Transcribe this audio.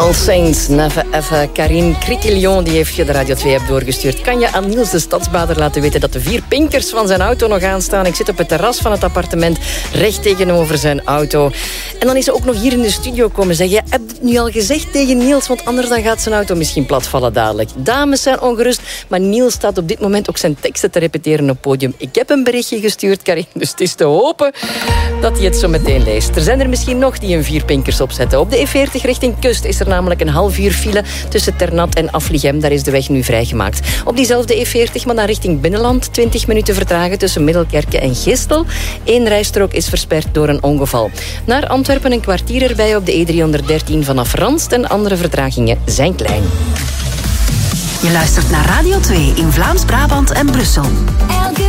All Saints, Never Ever. Karine Criquillon die heeft je de Radio 2-app doorgestuurd. Kan je aan Niels de Stadsbader laten weten dat de 4 pinkers van zijn auto nog aanstaan? Ik zit op het terras van het appartement, recht tegenover zijn auto. En dan is ze ook nog hier in de studio komen zeggen... Je hebt het nu al gezegd tegen Niels, want anders dan gaat zijn auto misschien platvallen dadelijk. Dames zijn ongerust, maar Niels staat op dit moment ook zijn teksten te repeteren op het podium. Ik heb een berichtje gestuurd, Karine, dus het is te hopen dat hij het zo meteen leest. Er zijn er misschien nog die een 4 pinkers opzetten. Op de E40 richting Kust is er namelijk een half uur file tussen Ternat en Afligem. Daar is de weg nu vrijgemaakt. Op diezelfde E40, maar dan richting binnenland, 20 minuten vertragen tussen Middelkerke en Gistel. 1 rijstrook is versperd door een ongeval. Naar Antwerpen een kwartier erbij op de E313 vanaf Ranst en andere vertragingen zijn klein. Je luistert naar Radio 2 in Vlaams-Brabant en Brussel. Elke